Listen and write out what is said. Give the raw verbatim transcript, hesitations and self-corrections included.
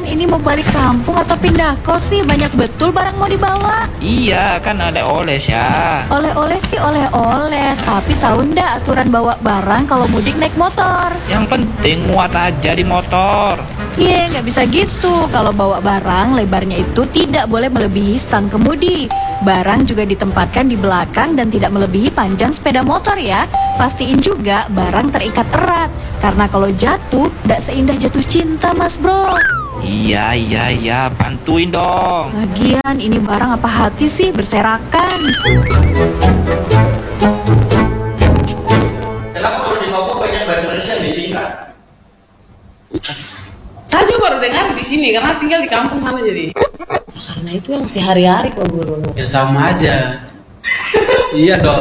ini mau balik kampung atau pindah kos sih? Banyak betul barang mau dibawa. Iya, kan oleh-oleh ya. Oleh-oleh sih oleh-oleh, tapi tahu ndak aturan bawa barang kalau mudik naik motor? Yang penting muat aja di motor. Iya, nggak bisa gitu. Kalau bawa barang, lebarnya itu tidak boleh melebihi stang kemudi. Barang juga ditempatkan di belakang dan tidak melebihi panjang sepeda motor ya. Pastiin juga barang terikat erat, karena kalau jatuh, nggak seindah jatuh cinta mas bro. Iya, iya, iya, bantuin dong. Lagian ini barang apa hati sih berserakan. Kenapa kalau di Papua banyak bahasa Indonesia yang disingkat? Tadi baru dengar di sini karena tinggal di kampung sana jadi. Karena itu yang sehari-hari Pak Guru. Ya sama aja. Iya dong.